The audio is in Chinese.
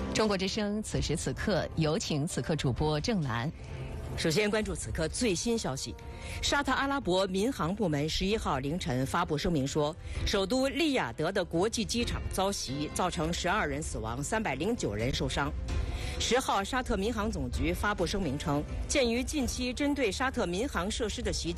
中国之声此时此刻，有请此刻主播郑楠。 首先关注此刻最新消息，沙特阿拉伯民航部门11号凌晨发布声明说，首都利雅得的国际机场遭袭，造成12人死亡，309人受伤。10号，沙特民航总局发布声明称，鉴于近期针对沙特民航设施的袭击